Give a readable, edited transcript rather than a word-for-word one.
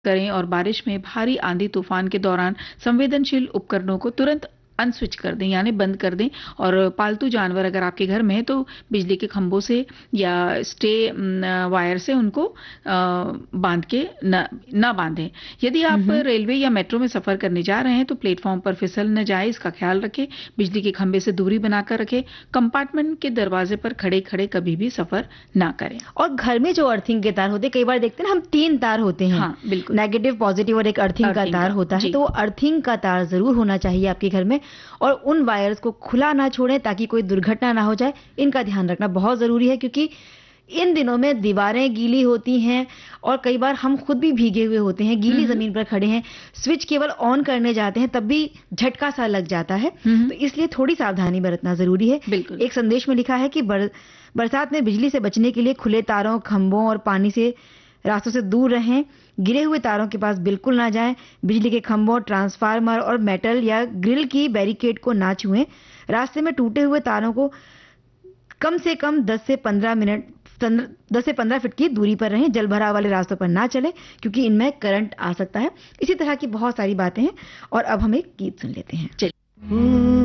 करें और बारिश में भारी आंधी तूफान के दौरान संवेदनशील उपकरणों को तुरंत अनस्विच कर दें यानी बंद कर दें। और पालतू जानवर अगर आपके घर में है तो बिजली के खंभों से या स्टे वायर से उनको बांध के न बांधें। यदि आप हम्म। रेलवे या मेट्रो में सफर करने जा रहे हैं तो प्लेटफॉर्म पर फिसल न जाए, इसका ख्याल रखें। बिजली के खंभे से दूरी बनाकर रखें। कंपार्टमेंट के दरवाजे पर खड़े खड़े कभी भी सफर ना करें। और घर में जो अर्थिंग के तार होते हैं, कई बार देखते हैं ना हम 3 तार होते हैं। हाँ, बिल्कुल। नेगेटिव, पॉजिटिव और एक अर्थिंग का तार होता है, तो वो अर्थिंग का तार जरूर होना चाहिए आपके घर में। और उन वायर्स को खुला ना छोड़ें ताकि कोई दुर्घटना ना हो जाए। इनका ध्यान रखना बहुत जरूरी है क्योंकि इन दिनों में दीवारें गीली होती हैं और कई बार हम खुद भी भीगे हुए होते हैं, गीली जमीन पर खड़े हैं, स्विच केवल ऑन करने जाते हैं तब भी झटका सा लग जाता है। तो इसलिए थोड़ी सावधानी बरतना जरूरी है। एक संदेश में लिखा है कि बरसात में बिजली से बचने के लिए खुले तारों, खंभों और पानी से रास्तों से दूर रहें। गिरे हुए तारों के पास बिल्कुल ना जाएं। बिजली के खंभों, ट्रांसफार्मर और मेटल या ग्रिल की बैरिकेड को ना छुएं। रास्ते में टूटे हुए तारों को कम से कम 10 से 15 फीट की दूरी पर रहें। जलभराव वाले रास्तों पर ना चलें क्योंकि इनमें करंट आ सकता है। इसी तरह की बहुत सारी बातें हैं और अब हम एक गीत सुन लेते हैं। चलिए।